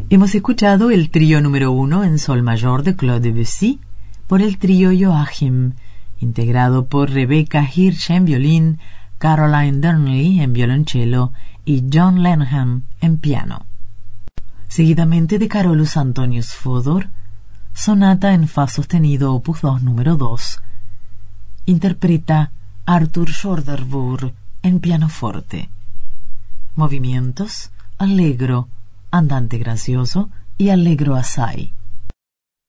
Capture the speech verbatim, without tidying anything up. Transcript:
Hemos escuchado el trío número uno en sol mayor de Claude Debussy por el trío Joachim, integrado por Rebecca Hirsch en violín, Caroline Durnley en violonchelo y John Lenham en piano. Seguidamente de Carolus Antonius Fodor, sonata en fa sostenido opus dos número dos. Interpreta Arthur Schoenberg en pianoforte. Movimientos: allegro, andante gracioso y allegro assai.